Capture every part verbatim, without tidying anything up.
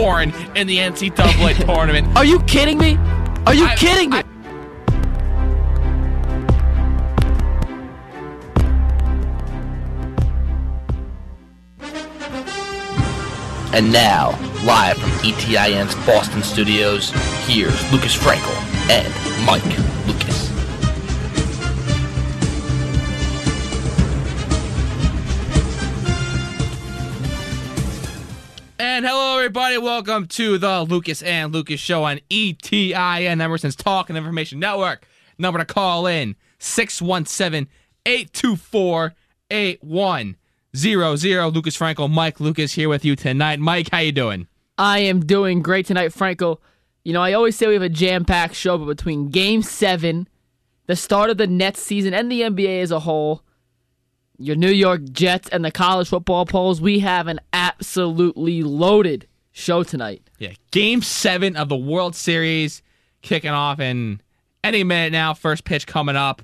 porn in the N C double A tournament. Are you kidding me? Are you I, kidding me? I, And now, live from E T I N's Boston studios, here's Lucas Frankel and Mike Lucas. And hello, everybody. Welcome to the Lucas and Lucas Show on E T I N, Emerson's Talk and Information Network. Number to call in, six one seven, eight two four, eight one zero zero. Lucas Frankel, Mike Lucas here with you tonight. Mike, how you doing? I am doing great tonight, Frankel. You know, I always say we have a jam-packed show, but between Game seven, the start of the Nets season, and the N B A as a whole, your New York Jets, and the college football polls, we have an absolutely loaded show tonight. Yeah, Game seven of the World Series kicking off in any minute now. First pitch coming up.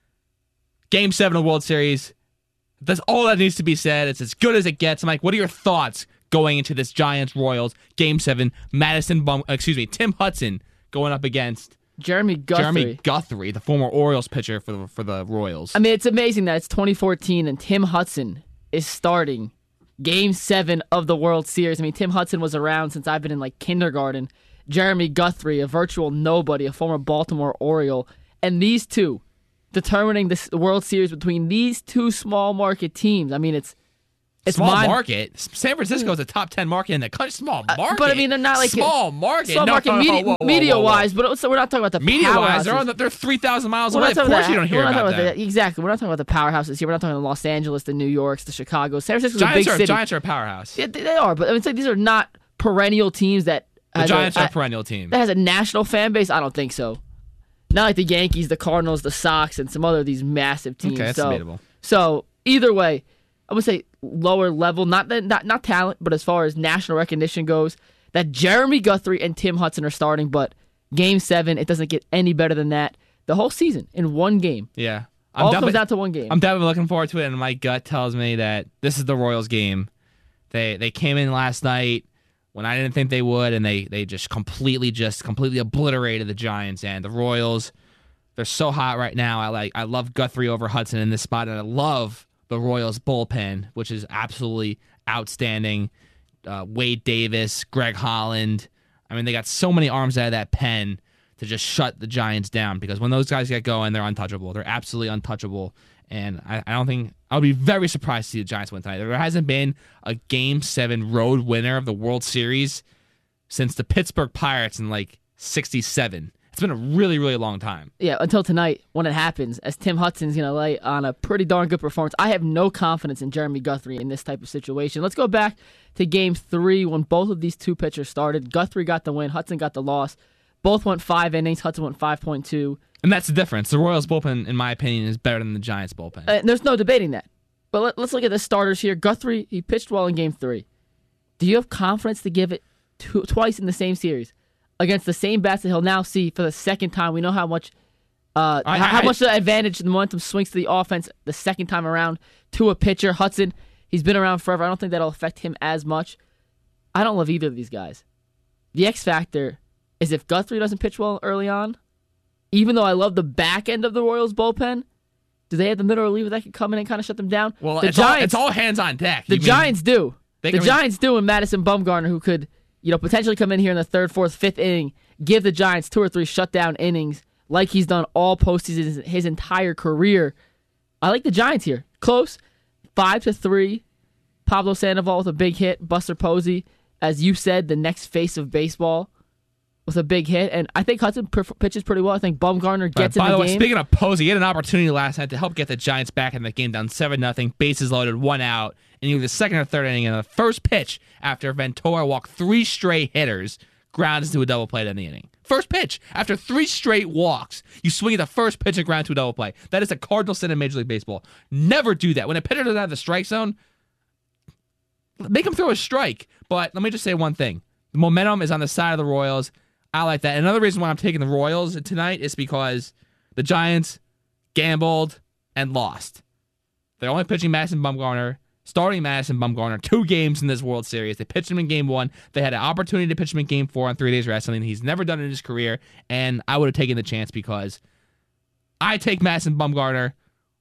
Game seven of the World Series. That's all that needs to be said. It's as good as it gets. Mike, what are your thoughts going into this Giants-Royals Game seven? Madison, Bum, excuse me, Tim Hudson going up against Jeremy Guthrie. Jeremy Guthrie, the former Orioles pitcher for the, for the Royals. I mean, it's amazing that it's twenty fourteen and Tim Hudson is starting Game seven of the World Series. I mean, Tim Hudson was around since I've been in like kindergarten. Jeremy Guthrie, a virtual nobody, a former Baltimore Oriole, and these two determining this World Series between these two small market teams. I mean, it's it's small mind- market. San Francisco is a top ten market in the country. Small market, uh, but I mean, they're not like small a, market. Small no, market no, no, media, whoa, whoa, media whoa, whoa. wise, but also we're not talking about the media wise. They're powerhouses. on the, they're three thousand miles We're away. Of not talking course, about you don't that. hear We're not about talking that. the, exactly. We're not talking about the powerhouses here. We're not talking about Los Angeles, the New Yorks, the Chicago's. San Francisco's Giants a big are, city. Giants are a powerhouse. Yeah, they, they are, but I mean, it's like these are not perennial teams that the Giants a, are a perennial team that has a national fan base. I don't think so. Not like the Yankees, the Cardinals, the Sox, and some other of these massive teams. Okay, that's so, debatable. So either way, I would say lower level, not the, not not talent, but as far as national recognition goes, that Jeremy Guthrie and Tim Hudson are starting. But Game Seven, it doesn't get any better than that. The whole season in one game. Yeah, I'm all comes down to one game. I'm definitely looking forward to it, and my gut tells me that this is the Royals game. They they came in last night when I didn't think they would, and they they just completely just completely obliterated the Giants and the Royals. They're so hot right now. I like I love Guthrie over Hudson in this spot, and I love the Royals bullpen, which is absolutely outstanding. Uh, Wade Davis, Greg Holland. I mean, they got so many arms out of that pen to just shut the Giants down, because when those guys get going, they're untouchable. They're absolutely untouchable. And I, I don't think I would be very surprised to see the Giants win tonight. There hasn't been a Game seven road winner of the World Series since the Pittsburgh Pirates in like sixty-seven. It's been a really, really long time. Yeah, until tonight when it happens, as Tim Hudson's going to lay on a pretty darn good performance. I have no confidence in Jeremy Guthrie in this type of situation. Let's go back to Game three when both of these two pitchers started. Guthrie got the win. Hudson got the loss. Both went five innings. Hudson went five point two. And that's the difference. The Royals bullpen, in my opinion, is better than the Giants bullpen. Uh, there's no debating that. But let, let's look at the starters here. Guthrie, he pitched well in Game three. Do you have confidence to give it two, twice in the same series against the same bats that he'll now see for the second time? We know how much uh, I, how, I, how much the advantage, the momentum swings to the offense the second time around to a pitcher. Hudson, he's been around forever. I don't think that'll affect him as much. I don't love either of these guys. The X factor is if Guthrie doesn't pitch well early on, even though I love the back end of the Royals bullpen, do they have the middle reliever that can come in and kind of shut them down? Well, the it's, Giants, all, it's all hands on deck. The You mean- Giants do. They The can- Giants do, and Madison Bumgarner, who could, you know, potentially come in here in the third, fourth, fifth inning, give the Giants two or three shutdown innings like he's done all postseason his, his entire career. I like the Giants here. Close, five to three. Pablo Sandoval with a big hit. Buster Posey, as you said, the next face of baseball, with a big hit. And I think Hudson perf- pitches pretty well. I think Bumgarner gets By in the, the way, game. speaking of Posey, he had an opportunity last night to help get the Giants back in the game, down seven nothing, bases loaded, one out, and either the second or third inning, and the first pitch after Ventura walked three straight hitters, grounds into a double play to end the inning. First pitch after three straight walks, you swing at the first pitch and ground to a double play. That is a cardinal sin in Major League Baseball. Never do that. When a pitcher doesn't have the strike zone, make him throw a strike. But let me just say one thing: the momentum is on the side of the Royals. I like that. Another reason why I'm taking the Royals tonight is because the Giants gambled and lost. They're only pitching Madison Bumgarner. starting Madison Bumgarner two games in this World Series. They pitched him in game one. They had an opportunity to pitch him in game four on three days rest, something he's never done in his career, and I would have taken the chance because I take Madison Bumgarner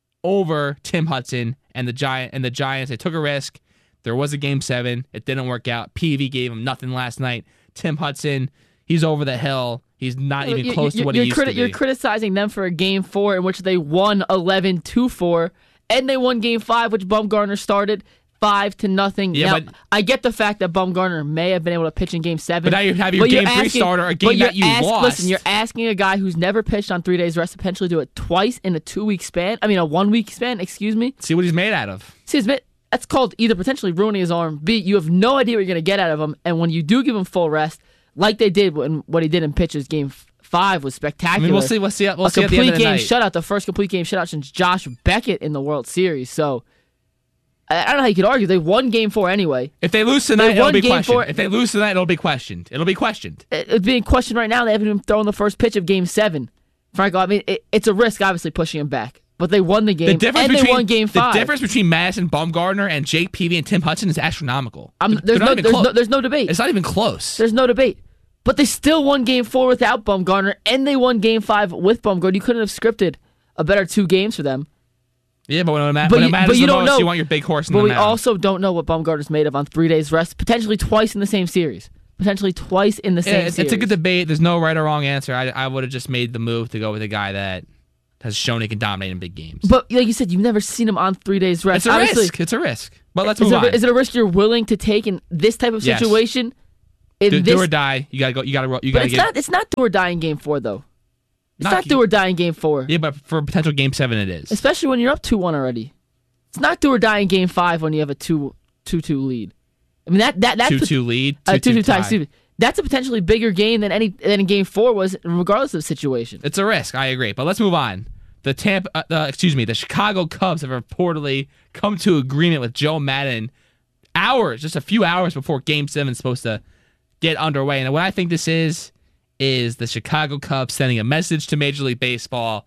over Tim Hudson and the Giant and the Giants. They took a risk. There was a game seven. It didn't work out. P V gave him nothing last night. Tim Hudson, he's over the hill. He's not even you, close you, to what you're he used criti- to be. You're criticizing them for a game four in which they won eleven two four, and they won game five, which Bumgarner started five to nothing. Yeah, now, but- I get the fact that Bumgarner may have been able to pitch in game seven. But now you have your but you're game three asking- starter, a but game you're that you ask- lost. Listen, you're asking a guy who's never pitched on three days rest to potentially do it twice in a two-week span. I mean, a one-week span, excuse me. See what he's made out of. See, it's been- that's called either potentially ruining his arm, B, you have no idea what you're going to get out of him, and when you do give him full rest, like they did when what he did in pitches game f- five was I spectacular. mean, we'll see. We'll see. We'll a see at the complete end of the game night. shutout, the first complete game shutout since Josh Beckett in the World Series. So I, I don't know how you could argue. They won game four anyway. If they lose tonight, They it'll won be game questioned. four- If they lose tonight, it'll be questioned. It'll be questioned. It- It's being questioned right now. They haven't even thrown the first pitch of game seven. Franco, I mean, it, it's a risk, obviously, pushing him back. But they won the game, The difference and they between won game the five. difference between Madison Bumgarner and Jake Peavy and Tim Hudson is astronomical. I'm- They're there's, not no, even there's, close. no, there's no debate. It's not even close. There's no debate. But they still won game four without Bumgarner, and they won game five with Bumgarner. You couldn't have scripted a better two games for them. Yeah, but when it, ma- But when you- it matters but you the don't most, know- you want your big horse in But the we mound. also don't know what Bumgarner's made of on three days rest, potentially twice in the same series. Potentially twice in the same Yeah, it's, series. it's a good debate. There's no right or wrong answer. I, I would have just made the move to go with a guy that has shown he can dominate in big games. But like you said, you've never seen him on three days rest. It's a Obviously, risk. It's a risk. But let's is move it, on. is it a risk you're willing to take in this type of Yes. situation? In do, this, do or die. You gotta go. You gotta. You but gotta it's get. not. It's not do or die in game four though. It's Not- not, do or die in game four, Yeah, but for a potential game seven, it is. especially when you're up two one already. It's not do or die in game five when you have a two two two lead. I mean that that that's Two the- two lead. uh, Two two two tie. tie. Excuse me. That's a potentially bigger game than any than in game four was, regardless of the situation. It's a risk. I agree. But let's move on. The Tampa. Uh, uh, excuse me. The Chicago Cubs have reportedly come to agreement with Joe Madden hours, just a few hours before Game Seven is supposed to get underway. And what I think this is is the Chicago Cubs sending a message to Major League Baseball.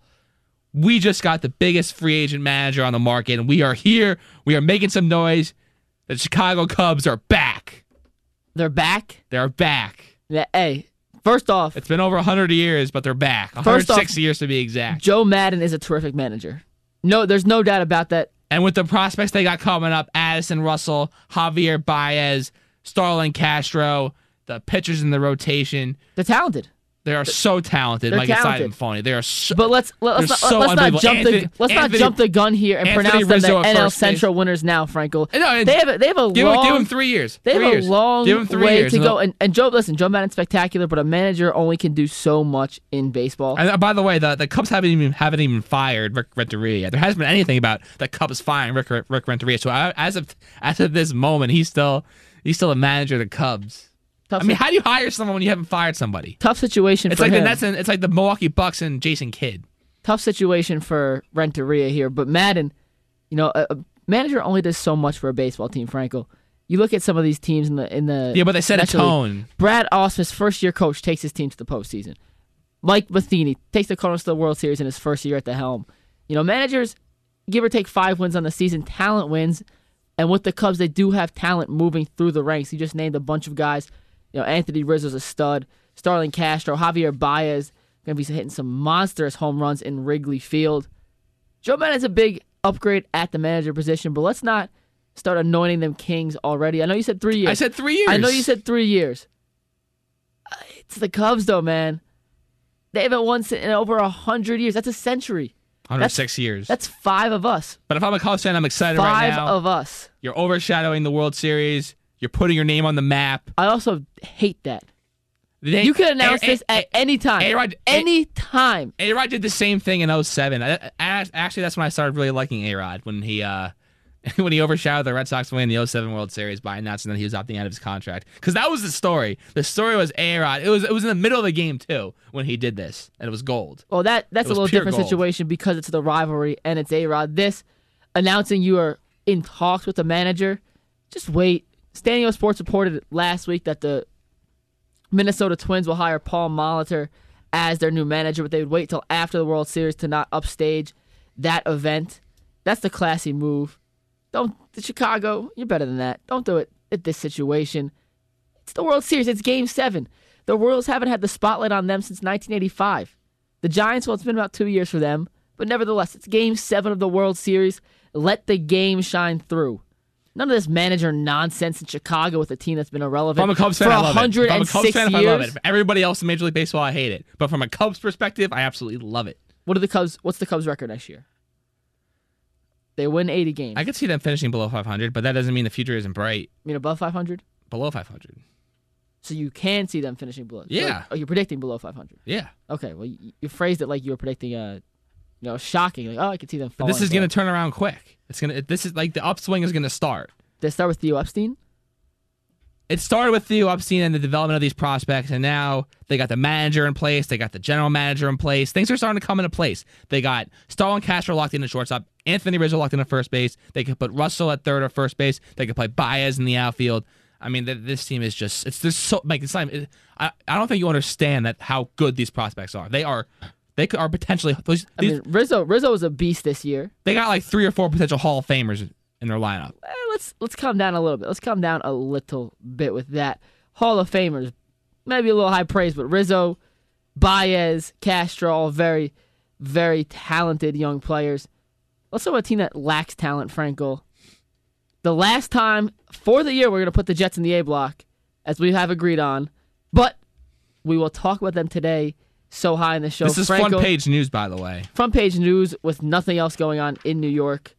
We just got the biggest free agent manager on the market, and we are here. We are making some noise. The Chicago Cubs are back. They're back. They're back. Yeah, hey, first off, It's been over one hundred years, but they're back. First off- one hundred six years to be exact. Joe Madden is a terrific manager. No, there's no doubt about that. And with the prospects they got coming up, Addison Russell, Javier Baez, Starlin Castro, the pitchers in the rotation, They're talented. they are so talented. They're Like, it's not talented. even funny. They are so. But let's let's, They're not, so let's not unbelievable. jump Anthony- the let's Anthony- not jump the gun here and Anthony pronounce them Rizzo the at N L first base. Central winners now, Franco. No, it- they have a, they have a give, long him, give him three years. they have three a years. long give him three way years. to and go. they'll- And, and Joe, listen, Joe Madden's spectacular, but a manager only can do so much in baseball. And uh, by the way, the, the Cubs haven't even haven't even fired Rick Renteria yet. There hasn't been anything about the Cubs firing Rick Rick Renteria. So I, as of as of this moment, he's still he's still a manager of the Cubs. tough, I mean, how do you hire someone when you haven't fired somebody? tough situation It's for like him. the Nets and it's like the Milwaukee Bucks and Jason Kidd. Tough situation for Renteria here, but Madden, you know, a, a manager only does so much for a baseball team. Franco, you look at some of these teams in the in the Yeah, but they set a National League. tone. Brad Ausmus, first year coach, takes his team to the postseason. Mike Matheny takes the Cardinals to the World Series in his first year at the helm. You know, managers give or take five wins on the season. Talent wins, and with the Cubs, they do have talent moving through the ranks. You just named a bunch of guys. You know, Anthony Rizzo's a stud. Starlin Castro, Javier Baez going to be hitting some monstrous home runs in Wrigley Field. Joe Madden's a big upgrade at the manager position, but let's not start anointing them kings already. I know you said three years. I said three years. I know you said three years. Uh, It's the Cubs, though, man. They haven't won si- in over a hundred years. That's a century. one hundred six years. That's five of us. But if I'm a Cubs fan, I'm excited Five right now. of us. You're overshadowing the World Series. You're putting your name on the map. I also hate that. They, You could announce A- this A- at any time. A-Rod- A- Any time. A-Rod did the same thing in oh seven. I, I, actually, that's when I started really liking A-Rod, when he uh, when he overshadowed the Red Sox winning the oh seven World Series by announcing that he was opting out of his contract. Because that was the story. The story was A-Rod. It was it was in the middle of the game, too, when he did this, and it was gold. Well, that that's It a was little pure different gold. situation because it's the rivalry and it's A-Rod. This, announcing you are in talks with the manager, just wait. Stanio Sports reported last week that the Minnesota Twins will hire Paul Molitor as their new manager, but they would wait till after the World Series to not upstage that event. That's the classy move. Don't the Chicago. You're better than that. Don't do it at this situation. It's the World Series. It's Game Seven. The Royals haven't had the spotlight on them since nineteen eighty-five. The Giants, well, it's been about two years for them, but nevertheless, it's Game Seven of the World Series. Let the game shine through. None of this manager nonsense in Chicago with a team that's been irrelevant From a Cubs fan, for I love it. one hundred six From a Cubs fan, years. I love it. For everybody else in Major League Baseball, I hate it. But from a Cubs perspective, I absolutely love it. What are the Cubs? What's the Cubs' record next year? They win eighty games. I could see them finishing below five hundred, but that doesn't mean the future isn't bright. I mean, above five hundred. Below five hundred. So you can see them finishing below. Yeah. Like, oh, you're predicting below five hundred. Yeah. Okay. Well, you, you phrased it like you were predicting, uh, you know, shocking. Like, oh, I could see them. But this is going going to turn around quick. It's gonna. This is like the upswing is going to start. They start with Theo Epstein. It started with Theo Epstein and the development of these prospects, and now they got the manager in place. They got the general manager in place. Things are starting to come into place. They got Starlin Castro locked in at shortstop, Anthony Rizzo locked in at first base. They could put Russell at third or first base. They could play Baez in the outfield. I mean, th- this team is just, it's just so, like, it's not, it, I, I don't think you understand that how good these prospects are. They are, they could, are potentially, these, I mean, Rizzo. Rizzo was a beast this year. they got like three or four potential Hall of Famers in their lineup. Eh, let's let's calm down a little bit. Let's calm down a little bit with that. Hall of Famers, maybe a little high praise, but Rizzo, Baez, Castro, all very, very talented young players. Let's talk about a team that lacks talent, Frankel. The last time for the year, we're going to put the Jets in the A block, as we have agreed on. But we will talk about them today so high in the show. This is Frankel, front page news, by the way. Front page news with nothing else going on in New York.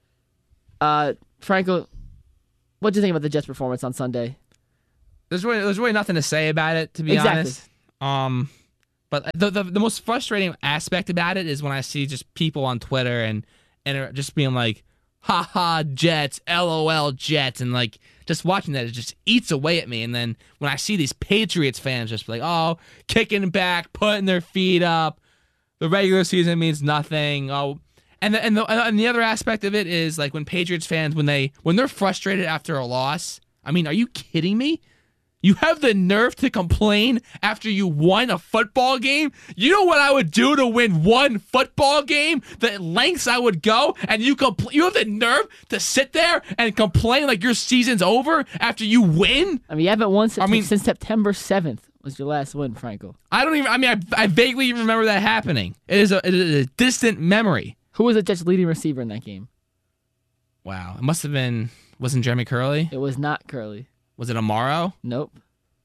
Uh, Frankel, what do you think about the Jets' performance on Sunday? There's really, there's really nothing to say about it, to be Exactly. honest. Um, but the, the the most frustrating aspect about it is when I see just people on Twitter and and are just being like, "Ha ha, Jets, LOL, Jets," and like just watching that, it just eats away at me. And then when I see these Patriots fans just like, "Oh, kicking back, putting their feet up, the regular season means nothing." Oh. And the, and the and the other aspect of it is like when Patriots fans when they when they're frustrated after a loss. I mean, are you kidding me? You have the nerve to complain after you won a football game? You know what I would do to win one football game? The lengths I would go, and you compl- you have the nerve to sit there and complain like your season's over after you win? I mean, you haven't won since, I mean- since September seventh was your last win, Frankel. I don't even. I mean, I, I vaguely remember that happening. It is a, it is a distant memory. Who was the Jets' leading receiver in that game? Wow, it must have been. Wasn't Jeremy Curley? It was not Curly. Was it Amaro? Nope.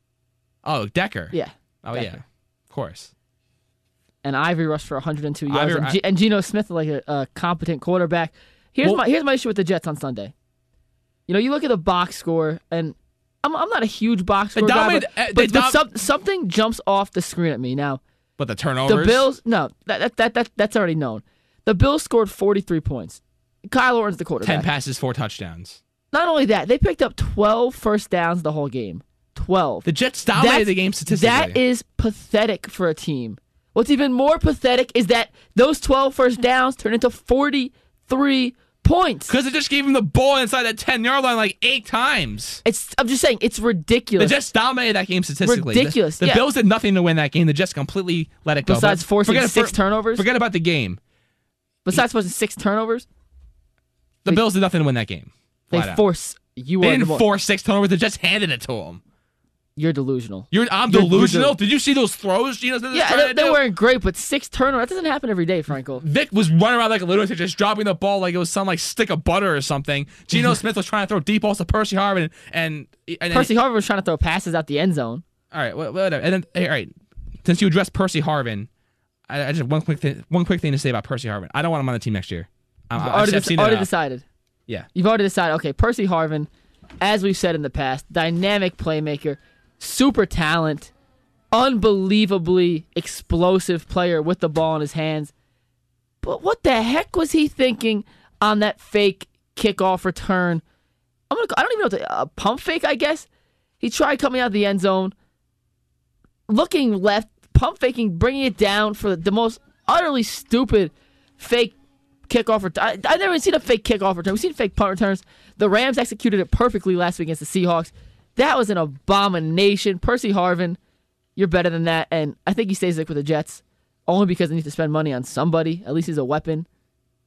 Oh, Decker. Yeah. Oh Decker. yeah, of course. And Ivory rushed for one hundred two yards, Ivory- and, G- and Geno Smith like a, a competent quarterback. Here's Well- my here's my issue with the Jets on Sunday. You know, you look at the box score, and I'm I'm not a huge box They score guy, dominated- but, uh, but, they but dom- some, something jumps off the screen at me now. But the turnovers. The Bills, no, that that, that that that's already known. The Bills scored forty-three points. Kyle Orton's the quarterback. ten passes, four touchdowns. Not only that, they picked up twelve first downs the whole game. twelve. The Jets dominated That's- the game statistically. That is pathetic for a team. What's even more pathetic is that those twelve first downs turned into forty-three points. Because they just gave him the ball inside that ten-yard line like eight times. It's. I'm just saying, it's The ridiculous. Jets dominated that game statistically. Ridiculous, The, the yeah. Bills did nothing to win that game. The Jets completely let it go. Besides But forcing forget- six for- turnovers? Forget about the game. Besides forcing six turnovers, The Bills did nothing to win that game. they Flat out. force you. They are didn't the more- force six turnovers. The Jets handed it to them. You're delusional. You're, I'm You're- you're delusional. del- Did you see those throws Geno Smith was Yeah, trying they, to they do? weren't great, but six turnovers, that doesn't happen every day, Frankel. Vic was running around like a lunatic, just dropping the ball like it was some like stick of butter or something. Geno Smith was trying to throw deep balls to Percy Harvin, and, and, and Percy Harvin was trying to throw passes out the end zone. All right, wha- whatever. And then, hey, all right, since you addressed Percy Harvin, I, I just one quick thing, one quick thing to say about Percy Harvin. I don't want him on the team next year. I, You've I, already, I've dec- seen it already enough. decided. Yeah, You've already decided. Okay, Percy Harvin, as we've said in the past, dynamic playmaker, super talent, unbelievably explosive player with the ball in his hands. But what the heck was he thinking on that fake kickoff return? I'm gonna. I don't even know what the, a pump fake. I guess he tried coming out of the end zone, looking left, pump faking, bringing it down for the most utterly stupid fake kickoff return. I, I've never seen a fake kickoff return. We've seen fake punt returns. The Rams executed it perfectly last week against the Seahawks. That was an abomination. Percy Harvin, you're better than that. And I think he stays like with the Jets only because they need to spend money on somebody. At least he's a weapon.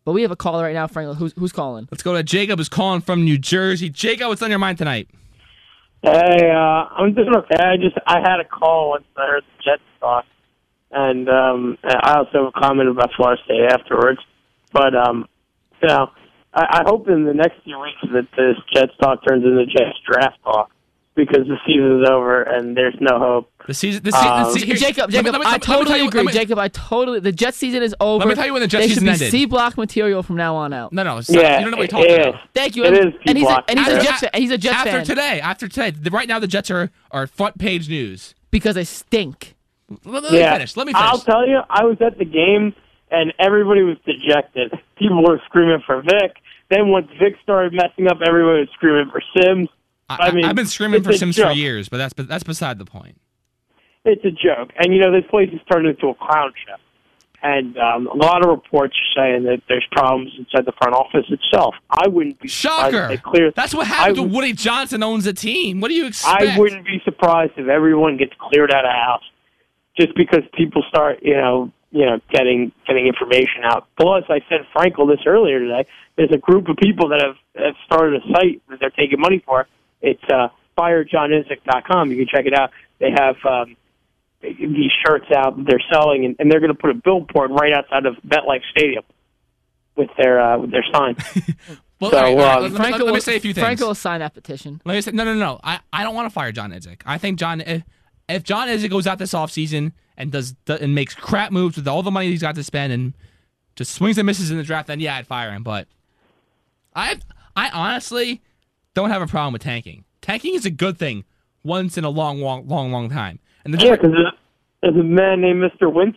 But we have a caller right now, Frank. Who's who's calling? Let's go to Jacob, who's calling from New Jersey. Jacob, what's on your mind tonight? Hey, uh, I'm doing okay. I just I had a call once I heard the Jets talk, and um, I also commented about Florida State afterwards. But um, you know, I, I hope in the next few weeks that this Jets talk turns into Jets draft talk, because the season's over and there's no hope. The season, the, se- the Um, se- here- Jacob, let me- Jacob, let me- I let me tell totally you- agree. let me- Jacob, I totally. The Jets season is over. Let me tell you when the Jets they season should be ended. C block material from now on out. No, no, it's not, Yeah, you don't know what you're talking it is. about. Thank you. It and, is and he's a, P-block. and he's a After- Jets fan. And he's a Jets after fan today, after today, the, right now the Jets are, are front page news. because they stink. Let, let me Yeah. finish. Let me finish. I'll tell you, I was at the game and everybody was dejected. People were screaming for Vic. Then once Vic started messing up, everyone was screaming for Sims. I, I mean, I've been screaming it's for a Sims for joke. years, but that's that's beside the point. It's a joke. And, you know, this place has turned into a clown show. And um, a lot of reports are saying that there's problems inside the front office itself. I wouldn't be surprised Shocker! if they clear. That's what happens I when would- Woody Johnson owns a team. What do you expect? I wouldn't be surprised if everyone gets cleared out of the house just because people start, you know, you know, getting getting information out. Plus, I sent Frankel this earlier today. There's a group of people that have, have started a site that they're taking money for. It's uh, fire john isaac dot com. You can check it out. They have um, these shirts out that they're selling, and, and they're going to put a billboard right outside of MetLife Stadium with their uh, with their sign. Well, So, all right, all right, um, let, me- Franco let me will- say a few things. Franco will sign that petition. Let me say, no, no, no. I, I don't want to fire John Idzik. I think John, if, if John Idzik goes out this offseason and does and makes crap moves with all the money he's got to spend and just swings and misses in the draft, then yeah, I'd fire him. But I I honestly don't have a problem with tanking. Tanking is a good thing once in a long, long, long, long time. And the Yeah, because there's, there's a man named Mister Winston